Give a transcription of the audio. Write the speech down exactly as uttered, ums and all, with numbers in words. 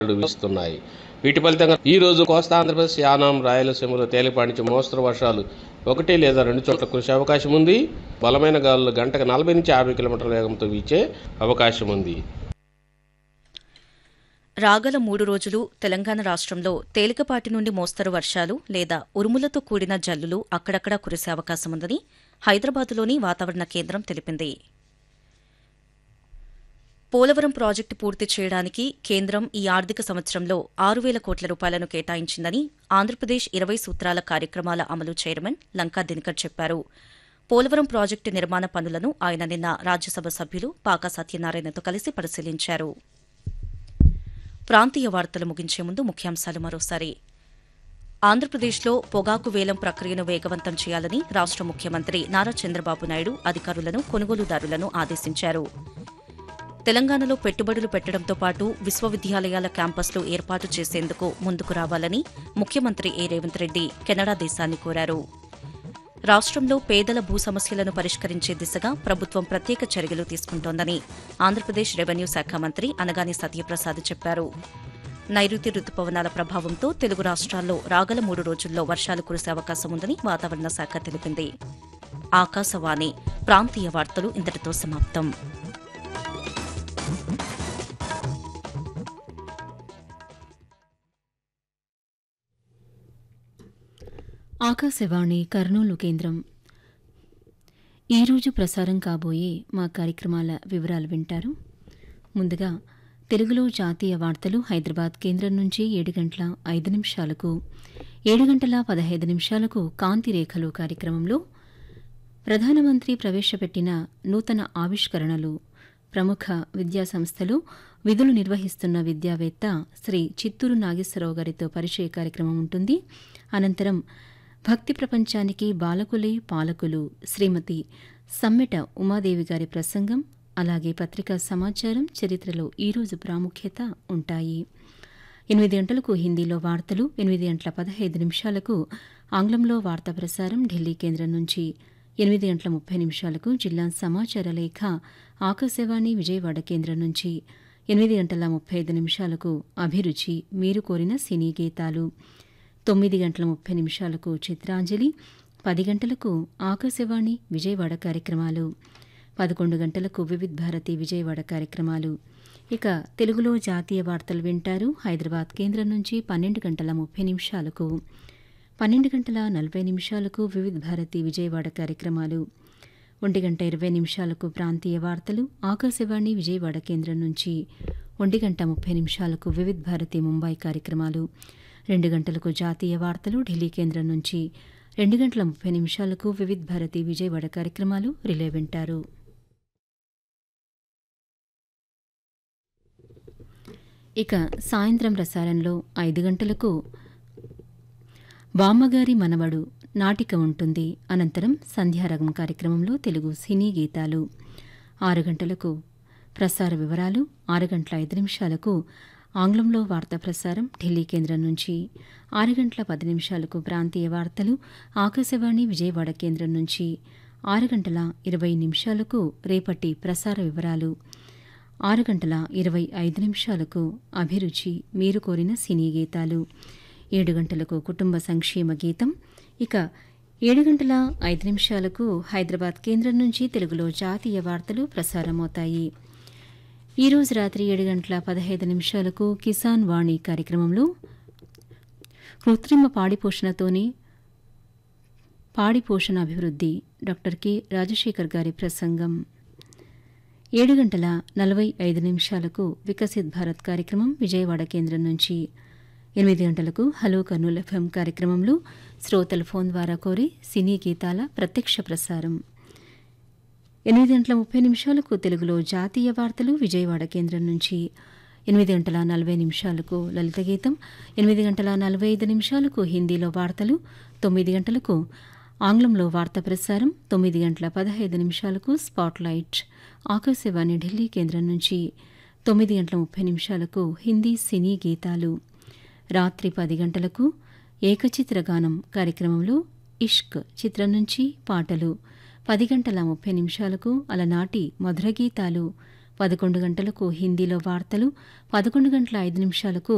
వీస్తున్నాయి. వీటి ఫలితంగా ఈ రోజు కోస్తా ఆంధ్రప్రదేశ్, యానాం, రాయలసీమలో తేలిపాటి నుంచి మోస్తరు వర్షాలు ఒకటి లేదా రెండు చోట్ల కురిసే అవకాశం ఉంది. బలమైన గాలులు గంటకు నలభై నుంచి యాభై కిలోమీటర్ల వేగంతో వీచే అవకాశం ఉంది. రాగల మూడు రోజులు తెలంగాణ రాష్ట్రంలో తేలికపాటి నుండి మోస్తరు వర్షాలు లేదా ఉరుములతో కూడిన జల్లులు అక్కడక్కడా కురిసే అవకాశముందని హైదరాబాద్లోని వాతావరణ కేంద్రం తెలిపింది. పోలవరం ప్రాజెక్టు పూర్తి చేయడానికి కేంద్రం ఈ ఆర్థిక సంవత్సరంలో ఆరు వేల కోట్ల రూపాయలను కేటాయించిందని ఆంధ్రప్రదేశ్ ఇరవై సూత్రాల కార్యక్రమాల అమలు చైర్మన్ లంకా దినకర్ చెప్పారు. పోలవరం ప్రాజెక్టు నిర్మాణ పనులను ఆయన నిన్న రాజ్యసభ సభ్యులు పాకా సత్యనారాయణతో కలిసి పరిశీలించారు. ప్రాంతీయ వార్తలు ముగించే ముందు ముఖ్యాంశాలు మరోసారి. ఆంధ్రప్రదేశ్లో పొగాకు వేలం ప్రక్రియను వేగవంతం చేయాలని రాష్ట ముఖ్యమంత్రి నారా చంద్రబాబు నాయుడు అధికారులను, కొనుగోలుదారులను ఆదేశించారు. తెలంగాణలో పెట్టుబడులు పెట్టడంతో పాటు విశ్వవిద్యాలయాల క్యాంపస్లు ఏర్పాటు చేసేందుకు ముందుకు రావాలని ముఖ్యమంత్రి ఏ రేవంత్ రెడ్డి కెనడా దేశాన్ని కోరారు. రాష్ట్రంలో పేదల భూ సమస్యలను పరిష్కరించే దిశగా ప్రభుత్వం ప్రత్యేక చర్యలు తీసుకుంటోందని ఆంధ్రప్రదేశ్ రెవెన్యూ శాఖ మంత్రి అనగాని సత్యప్రసాద్ చెప్పారు. నైరుతి రుతుపవనాల ప్రభావంతో తెలుగు రాష్ట్రాల్లో రాగల మూడు రోజుల్లో వర్షాలు కురిసే అవకాశం ఉందని వాతావరణ శాఖ తెలిపింది. ఆకాశవాణి ప్రాంతీయ వార్తలు ఇంతటితో సమాప్తం. ఆకాశవాణి కర్నూలు కేంద్రం. ఈరోజు ప్రసారం కాబోయే మా కార్యక్రమాల వివరాలు వింటారు. ముందుగా తెలుగులో జాతీయ వార్తలు హైదరాబాద్ కేంద్రం నుంచి ఏడు గంటల ఐదు నిమిషాలకు, ఏడు గంటల పదహైదు నిమిషాలకు కాంతి రేఖలు కార్యక్రమంలో ప్రధానమంత్రి ప్రవేశపెట్టిన నూతన ఆవిష్కరణలు, ప్రముఖ విద్యాసంస్థలు విధులు నిర్వహిస్తున్న విద్యావేత్త శ్రీ చిత్తూరు నాగేశ్వరరావు గారితో పరిచయ కార్యక్రమం ఉంటుంది. అనంతరం భక్తి ప్రపంచానికి బాలకులే పాలకులు శ్రీమతి సమ్మెట ఉమాదేవి గారి ప్రసంగం, అలాగే పత్రికా సమాచారం, చరిత్రలో ఈరోజు ప్రాముఖ్యత ఉంటాయి. ఎనిమిది గంటలకు హిందీలో వార్తలు, ఎనిమిది గంటల పదహైదు నిమిషాలకు ఆంగ్లంలో వార్తా ప్రసారం ఢిల్లీ కేంద్రం నుంచి, ఎనిమిది గంటల ముప్పై నిమిషాలకు జిల్లా సమాచార లేఖ ఆకాశవాణి విజయవాడ కేంద్రం నుంచి, ఎనిమిది గంటల ముప్పై ఐదు నిమిషాలకు అభిరుచి మీరు కోరిన సినీ గీతాలు, తొమ్మిది గంటల ముప్పై నిమిషాలకు చిత్రాంజలి, పది గంటలకు ఆకాశవాణి విజయవాడ కార్యక్రమాలు, పదకొండు గంటలకు వివిధ్ భారతి విజయవాడ కార్యక్రమాలు. ఇక తెలుగులో జాతీయ వార్తలు వింటారు హైదరాబాద్ కేంద్రం నుంచి పన్నెండు గంటల ముప్పై నిమిషాలకు, పన్నెండు గంటల నలభై నిమిషాలకు వివిధ్ భారతి విజయవాడ కార్యక్రమాలు, ఒంటి గంట ఇరవై నిమిషాలకు ప్రాంతీయ వార్తలు ఆకాశవాణి విజయవాడ కేంద్రం నుంచి, ఒంటి గంట ముప్పై నిమిషాలకు వివిధ్ భారతి ముంబై కార్యక్రమాలు, రెండు గంటలకు జాతీయ వార్తలు ఢిల్లీ కేంద్రం నుంచి, రెండు గంటల ముప్పై నిమిషాలకు వివిధ్ భారతి విజయవాడ కార్యక్రమాలు రిలే వింటారు. ఇక సాయంత్రం ప్రసారంలో ఐదు గంటలకు బామ్మగారి మనవడు నాటిక ఉంటుంది. అనంతరం సంధ్యారగం కార్యక్రమంలో తెలుగు సినీ గీతాలు. ఆరు గంటలకు ప్రసార వివరాలు, ఆరు గంటల ఐదు నిమిషాలకు ఆంగ్లంలో వార్తా ప్రసారం ఢిల్లీ కేంద్రం నుంచి, ఆరు గంటల పది నిమిషాలకు ప్రాంతీయ వార్తలు ఆకాశవాణి విజయవాడ కేంద్రం నుంచి, ఆరు గంటల ఇరవై నిమిషాలకు రేపటి ప్రసార వివరాలు, ఆరు గంటల ఇరవై ఐదు నిమిషాలకు అభిరుచి మీరు కోరిన సినీ గీతాలు, ఏడు గంటలకు కుటుంబ సంక్షేమ గీతం. ఇక ఏడు గంటల ఐదు నిమిషాలకు హైదరాబాద్ కేంద్రం నుంచి తెలుగులో జాతీయ వార్తలు ప్రసారమవుతాయి. ఈరోజు రాత్రి ఏడు గంటల పదహైదు నిమిషాలకు కిసాన్ వాణి కార్యక్రమంలో కృత్రిమ పాడి పోషణతోనే పాడి పోషణ అభివృద్ధి డాక్టర్ కె రాజశేఖర్ గారి ప్రసంగం. ఏడు గంటల నలభై ఐదు నిమిషాలకు వికసిత్ భారత్ కార్యక్రమం విజయవాడ కేంద్రం నుంచి, ఎనిమిది గంటలకు హలో కర్నూలు ఎఫ్ఎం కార్యక్రమంలో శ్రోతల ఫోన్ ద్వారా కోరి సినీ గీతాల ప్రత్యక్ష ప్రసారం. ఎనిమిది గంటల ముప్పై నిమిషాలకు తెలుగులో జాతీయ వార్తలు విజయవాడ కేంద్రం నుంచి, ఎనిమిది గంటల నలభై నిమిషాలకు లలిత గీతం, ఎనిమిది గంటల నలభై ఐదు నిమిషాలకు హిందీలో వార్తలు, తొమ్మిది గంటలకు ఆంగ్లంలో వార్తా ప్రసారం, తొమ్మిది గంటల పదహైదు నిమిషాలకు స్పాట్లైట్ ఆకాశవాణి ఢిల్లీ కేంద్రం నుంచి, తొమ్మిది గంటల ముప్పై నిమిషాలకు హిందీ సినీ గీతాలు. రాత్రి పది గంటలకు ఏకచిత్ర గానం కార్యక్రమంలో ఇష్క్ చిత్రం నుంచి పాటలు, పది గంటల ముప్పై నిమిషాలకు అలనాటి మధుర గీతాలు, పదకొండు గంటలకు హిందీలో వార్తలు, పదకొండు గంటల ఐదు నిమిషాలకు